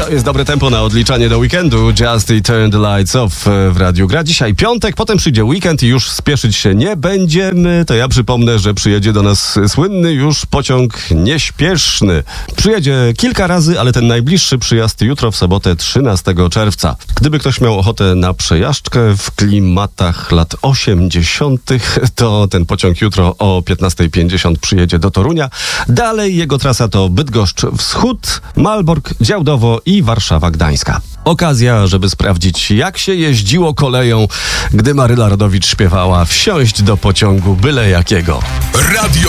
To jest dobre tempo na odliczanie do weekendu. Just Turn the Lights Off w Radiu Gra. Dzisiaj piątek, potem przyjdzie weekend i już spieszyć się nie będziemy. To ja przypomnę, że przyjedzie do nas słynny już pociąg nieśpieszny. Przyjedzie kilka razy, ale ten najbliższy przyjazd jutro w sobotę 13 czerwca. Gdyby ktoś miał ochotę na przejażdżkę w klimatach lat 80., to ten pociąg jutro o 15:50 przyjedzie do Torunia. Dalej jego trasa to Bydgoszcz Wschód, Malbork, Działdowo i Warszawa Gdańska. Okazja, żeby sprawdzić, jak się jeździło koleją, gdy Maryla Rodowicz śpiewała: wsiąść do pociągu byle jakiego. Radio